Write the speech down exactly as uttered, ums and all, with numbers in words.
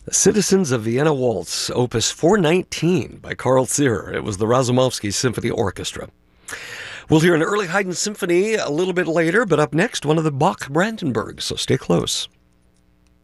The Citizens of Vienna Waltz, Opus four nineteen by Carl Zierer. It was the Razumovsky Symphony Orchestra. We'll hear an early Haydn symphony a little bit later, but up next, one of the Bach Brandenburgs, so stay close.